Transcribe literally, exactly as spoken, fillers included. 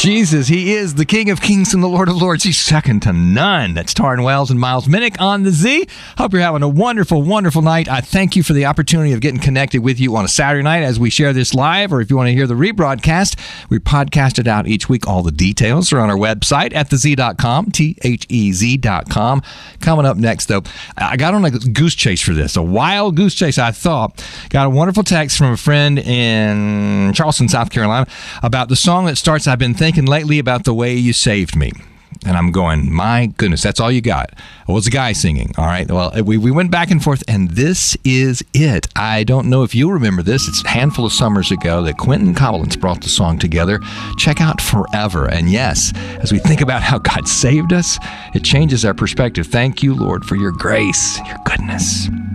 Jesus, he is the King of Kings and the Lord of Lords. He's second to none. That's Taryn Wells and Miles Minnick on the Z. Hope you're having a wonderful, wonderful night. I thank you for the opportunity of getting connected with you on a Saturday night as we share this live, or if you want to hear the rebroadcast, we podcast it out each week. All the details are on our website at the z dot com, T H E Z dot com. Coming up next, though, I got on a goose chase for this, a wild goose chase, I thought. Got a wonderful text from a friend in Charleston, South Carolina, about the song that starts, I've been thinking lately about the way you saved me. And I'm going, my goodness, that's all you got. It was a guy singing, all right? Well, we, we went back and forth, and this is it. I don't know if you'll remember this. It's a handful of summers ago that Quentin Collins brought the song together. Check out Forever. And yes, as we think about how God saved us, it changes our perspective. Thank you, Lord, for your grace, your goodness.